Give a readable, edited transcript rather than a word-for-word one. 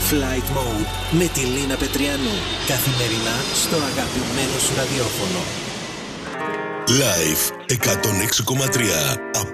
Flight Mode με τη Λίνα Πετριανού. Καθημερινά στο αγαπημένο σου ραδιόφωνο. Live 106,3.